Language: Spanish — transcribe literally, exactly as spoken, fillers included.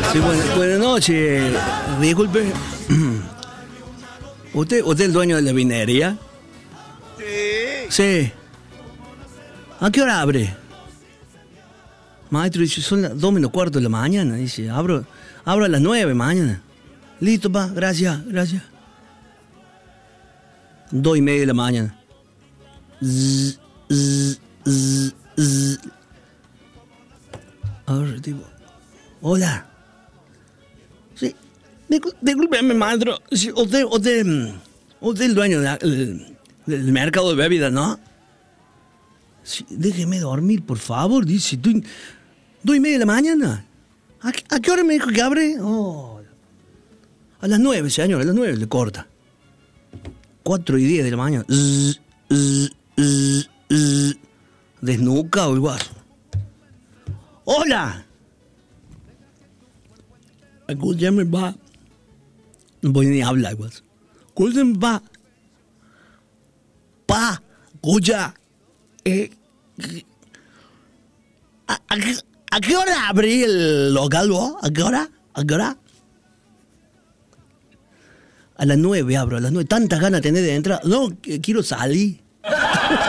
Sí, buenas, buenas noches. Disculpe. ¿Usted, ¿Usted es el dueño de la vinería? Sí. Sí. ¿A qué hora abre? Maestro, dice, son las dos menos cuarto de la mañana. Dice, abro, abro a las nueve mañana. Listo, pa, gracias, gracias. Dos y media de la mañana. Zzz, zzz, zzz, zzz. A ver, tipo. Hola. Sí. Disculpeme, maestro. Sí, usted, usted, usted es el dueño de la, el, del mercado de bebidas, ¿no? Sí, déjeme dormir, por favor. Dice, dos, dos y media de la mañana. ¿A qué, ¿A qué hora me dijo que abre? Oh, a las nueve, señor, a las nueve le corta. Cuatro y diez de la mañana. Zzz, zzz, zzz, zzz. Desnucado el guaso. ¡Hola! Escúchame, pa. No voy ni a hablar, guaso. Escúchame, pa. Pa, escucha. Eh, ¿a, a, qué, ¿A qué hora abrí el local, vos? ¿A qué hora? ¿A qué hora? A las nueve abro, a las nueve. Tantas ganas tenés de entrar. No, quiero salir.